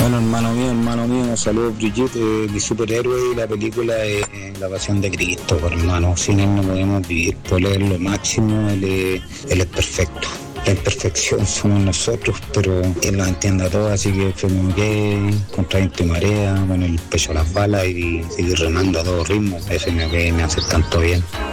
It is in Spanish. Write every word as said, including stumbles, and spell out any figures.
Bueno, hermano mío, hermano mío, saludos Brigitte, eh, mi superhéroe y la película es eh, La Pasión de Cristo, pues, hermano, sin él no podemos vivir, por él es lo máximo, él es, él es perfecto. La imperfección somos nosotros, pero él lo entiende a todos, así que fuimos que contra viento y marea, con el pecho a las balas y seguir remando a todo ritmo. F M K me hace tanto bien.